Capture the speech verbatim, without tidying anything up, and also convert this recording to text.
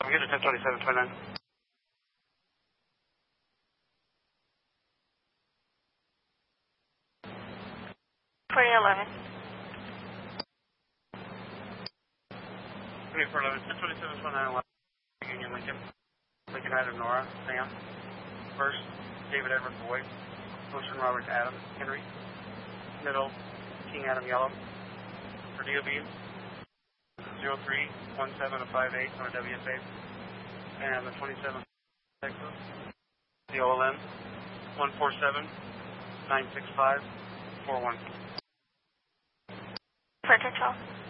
Computer ten twenty-seven twenty-nine. forty eleven. twenty-four eleven, ten twenty-seven twenty-nine, Union Lincoln. Lincoln Adam Nora, Sam. First, David Edward Boyd. Ocean Robert Adam Henry. Middle, King Adam Yellow. For D O B, zero three one seven five eight on a W S A. And the twenty-seven Texas. The O L M, one four seven nine six five four one. Frederick twelve.